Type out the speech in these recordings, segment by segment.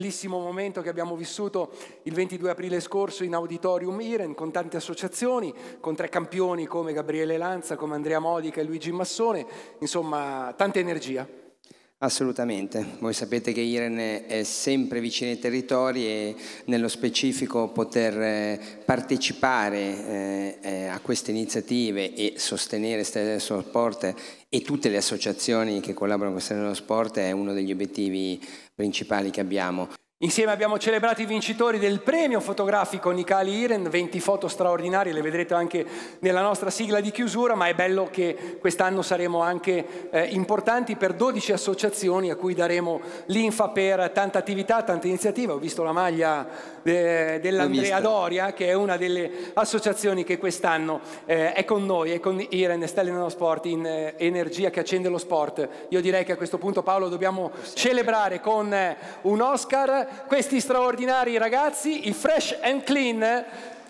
Bellissimo momento che abbiamo vissuto il 22 aprile scorso in Auditorium Iren con tante associazioni, con 3 campioni come Gabriele Lanza, come Andrea Modica e Luigi Massone, insomma tanta energia. Assolutamente, voi sapete che Iren è sempre vicino ai territori e nello specifico poter partecipare a queste iniziative e sostenere Stelle dello Sport e tutte le associazioni che collaborano con Stelle dello Sport è uno degli obiettivi principali che abbiamo. Insieme abbiamo celebrato i vincitori del premio fotografico Nicali Iren, 20 foto straordinarie, le vedrete anche nella nostra sigla di chiusura, ma è bello che quest'anno saremo anche importanti per 12 associazioni a cui daremo linfa per tanta attività, tanta iniziativa. Ho visto la maglia dell'Andrea Doria, che è una delle associazioni che quest'anno è con noi, è con Iren, Stelle nello Sport, in energia che accende lo sport. Io direi che a questo punto, Paolo, dobbiamo celebrare con un Oscar questi straordinari ragazzi, i Fresh and Clean,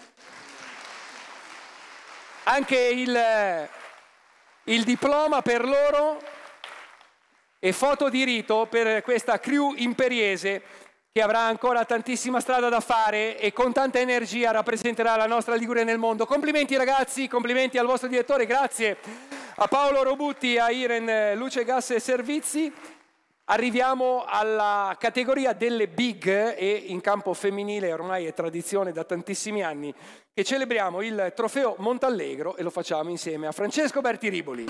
anche il diploma per loro e foto di rito per questa crew imperiese che avrà ancora tantissima strada da fare e con tanta energia rappresenterà la nostra Liguria nel mondo. Complimenti ragazzi, complimenti al vostro direttore, grazie a Paolo Robutti, a Iren Luce Gas e Servizi. Arriviamo alla categoria delle big e in campo femminile ormai è tradizione da tantissimi anni che celebriamo il trofeo Montallegro e lo facciamo insieme a Francesco Berti Riboli.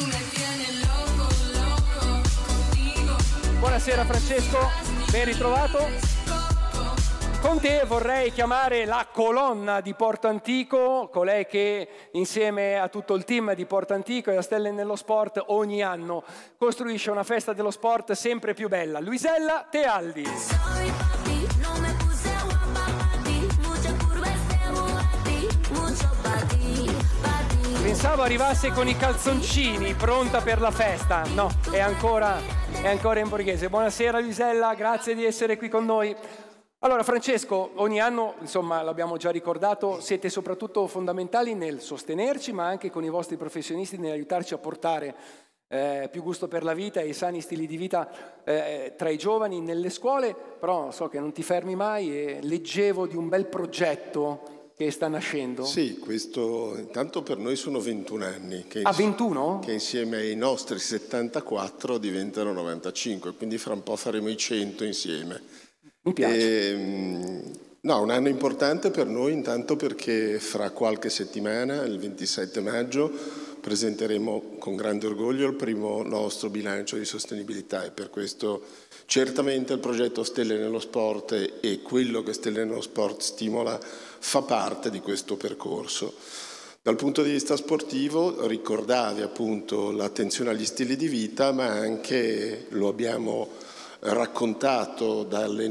Buonasera Francesco, ben ritrovato. Con te vorrei chiamare la colonna di Porto Antico, colei che insieme a tutto il team di Porto Antico e a Stelle nello Sport ogni anno costruisce una festa dello sport sempre più bella. Luisella Tealdi. Pensavo arrivasse con i calzoncini, pronta per la festa. No, è ancora in borghese. Buonasera Luisella, grazie di essere qui con noi. Allora Francesco, ogni anno, insomma, l'abbiamo già ricordato, siete soprattutto fondamentali nel sostenerci, ma anche con i vostri professionisti nell'aiutarci a portare più gusto per la vita e i sani stili di vita tra i giovani nelle scuole, però so che non ti fermi mai e leggevo di un bel progetto che sta nascendo. Sì, questo intanto per noi sono 21 anni. 21? Che insieme ai nostri 74 diventano 95, quindi fra un po' faremo i 100 insieme. Mi piace. No, un anno importante per noi intanto perché fra qualche settimana, il 27 maggio, presenteremo con grande orgoglio il primo nostro bilancio di sostenibilità e per questo certamente il progetto Stelle nello Sport e quello che Stelle nello Sport stimola fa parte di questo percorso. Dal punto di vista sportivo ricordavi appunto l'attenzione agli stili di vita, ma anche lo abbiamo raccontato dai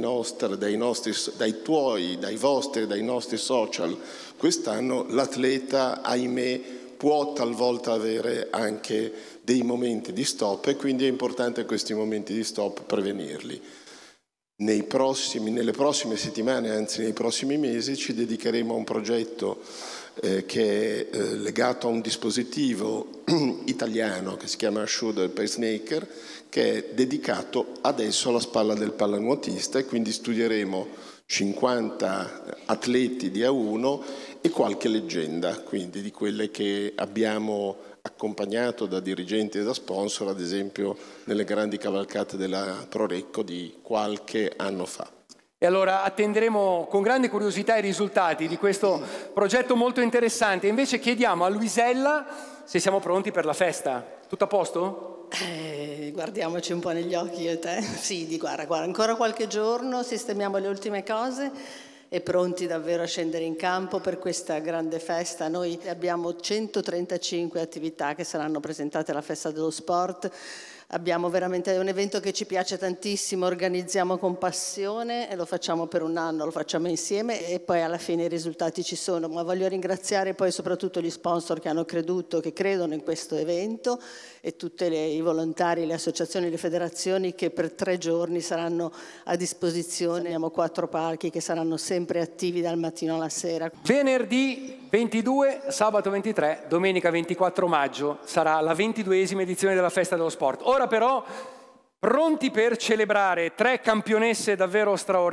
vostri e dai nostri social, quest'anno l'atleta, ahimè, può talvolta avere anche dei momenti di stop e quindi è importante questi momenti di stop prevenirli. Nelle prossime settimane, anzi nei prossimi mesi, ci dedicheremo a un progetto che è legato a un dispositivo italiano che si chiama Shoulder Pacemaker, che è dedicato adesso alla spalla del pallanuotista e quindi studieremo 50 atleti di A1 e qualche leggenda, quindi di quelle che abbiamo accompagnato da dirigenti e da sponsor, ad esempio nelle grandi cavalcate della Prorecco di qualche anno fa. E allora attenderemo con grande curiosità i risultati di questo progetto molto interessante. Invece chiediamo a Luisella se siamo pronti per la festa. Tutto a posto? Guardiamoci un po' negli occhi io e te. Sì, guarda, ancora qualche giorno, sistemiamo le ultime cose e pronti davvero a scendere in campo per questa grande festa. Noi abbiamo 135 attività che saranno presentate alla Festa dello Sport. Abbiamo veramente un evento che ci piace tantissimo, organizziamo con passione e lo facciamo per un anno, lo facciamo insieme e poi alla fine i risultati ci sono. Ma voglio ringraziare poi soprattutto gli sponsor che hanno creduto, che credono in questo evento e tutti i volontari, le associazioni, le federazioni che per 3 giorni saranno a disposizione. Abbiamo 4 palchi che saranno sempre attivi dal mattino alla sera. Venerdì 22, sabato 23, domenica 24 maggio sarà la 22esima edizione della Festa dello Sport. Ora però pronti per celebrare 3 campionesse davvero straordinarie.